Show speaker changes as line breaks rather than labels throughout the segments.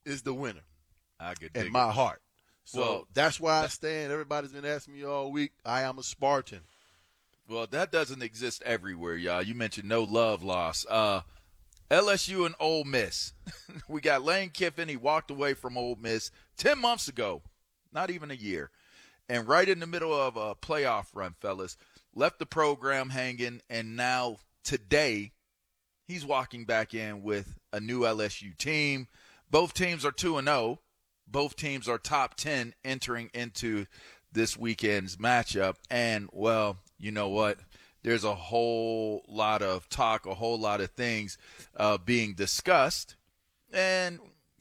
is the winner
I could
in
dig
my
it.
heart. So
Well,
that's why I stand. Everybody's been asking me all week. I am a Spartan.
Well, that doesn't exist everywhere, y'all. You mentioned no love loss. LSU and Ole Miss. We got Lane Kiffin. He walked away from Ole Miss 10 months ago, not even a year. And right in the middle of a playoff run, fellas, left the program hanging, and now today he's walking back in with a new LSU team. Both teams are 2-0. Both teams are top 10 entering into this weekend's matchup. And, well, you know what? There's a whole lot of talk, a whole lot of things being discussed. And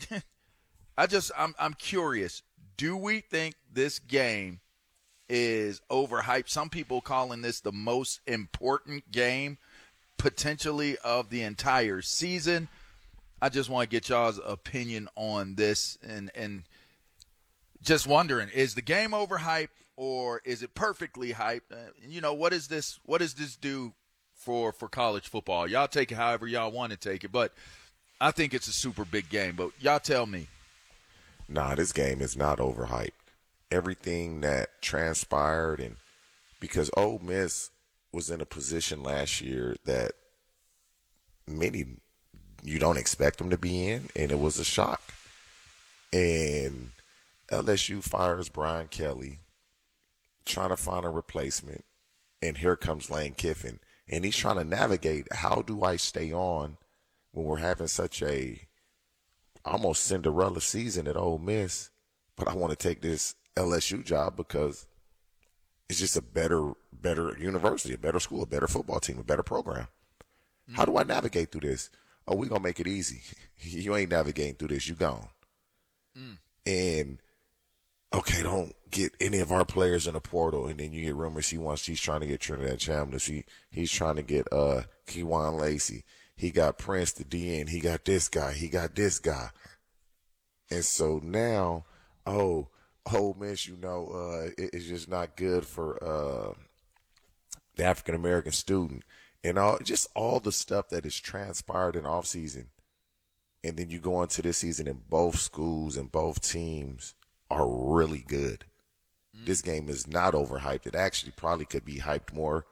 I'm curious. Do we think this game is overhyped? Some people calling this the most important game potentially of the entire season. I just want to get y'all's opinion on this and just wondering, is the game overhyped or is it perfectly hyped? What does this do for college football? Y'all take it however y'all want to take it, but I think it's a super big game. But y'all tell me.
Nah, this game is not overhyped. Everything that transpired, and because Ole Miss was in a position last year that many you don't expect them to be in, and it was a shock. And LSU fires Brian Kelly, trying to find a replacement, and here comes Lane Kiffin, and he's trying to navigate, how do I stay on when we're having such a almost Cinderella season at Ole Miss, but I want to take this LSU job because it's just a better university, a better school, a better football team, a better program. How do I navigate through this? Oh, we're going to make it easy. You ain't navigating through this. You gone. And, okay, don't get any of our players in the portal. And then you get rumors he's trying to get Trinidad Chambliss. He's trying to get Kewan Lacey. He got Prince, the DN. He got this guy. He got this guy. And so now, Ole Miss, it's just not good for the African-American student. And all the stuff that has transpired in offseason. And then you go into this season and both schools and both teams are really good. This game is not overhyped. It actually probably could be hyped more.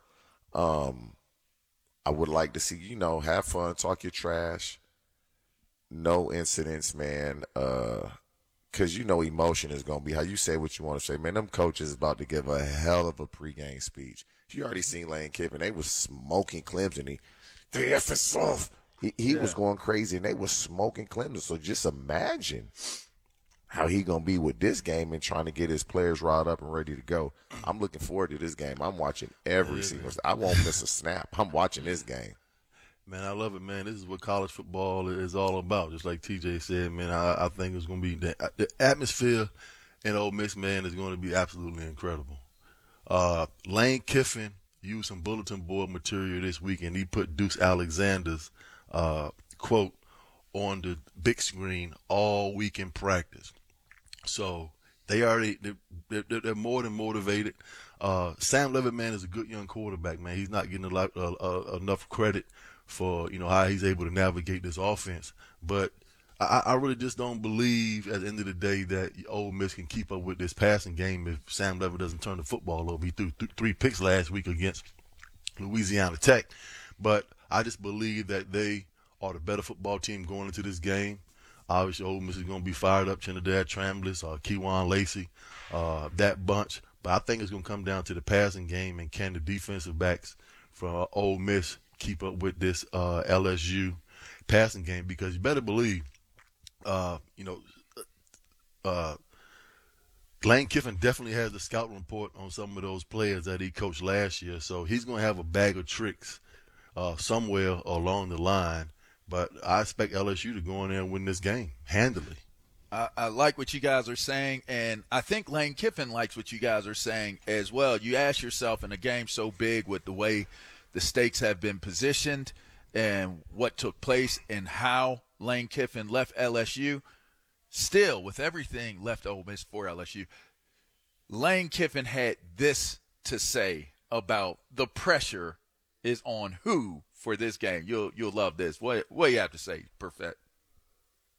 I would like to see, have fun, talk your trash. No incidents, man. Because emotion is going to be how you say what you want to say. Man, them coaches is about to give a hell of a pregame speech. You already seen Lane Kiffin. They was smoking Clemson. The F is off. He was going crazy, and they was smoking Clemson. So just imagine how he going to be with this game and trying to get his players riled up and ready to go. I'm looking forward to this game. I'm watching every single – I won't miss a snap. I'm watching this game.
Man, I love it, man. This is what college football is all about. Just like TJ said, man, I think it's going to be the atmosphere in Ole Miss, man, is going to be absolutely incredible. Lane Kiffin used some bulletin board material this week, and he put Deuce Alexander's quote on the big screen all week in practice. So they're more than motivated. Sam Levitt, man, is a good young quarterback, man. He's not getting enough credit for how he's able to navigate this offense. But I really just don't believe at the end of the day that Ole Miss can keep up with this passing game if Sam Levitt doesn't turn the football over. He threw 3 picks last week against Louisiana Tech. But I just believe that they are the better football team going into this game. Obviously, Ole Miss is going to be fired up. Trinidad Chambliss, Kewan Lacey, that bunch. But I think it's going to come down to the passing game, and can the defensive backs from Ole Miss keep up with this LSU passing game? Because you better believe, Lane Kiffin definitely has the scout report on some of those players that he coached last year. So he's going to have a bag of tricks somewhere along the line. But I expect LSU to go in there and win this game handily.
I like what you guys are saying, and I think Lane Kiffin likes what you guys are saying as well. You ask yourself, in a game so big with the way the stakes have been positioned and what took place and how Lane Kiffin left LSU, still with everything left Ole Miss for LSU, Lane Kiffin had this to say about the pressure is on who for this game. You'll love this. What do you have to say,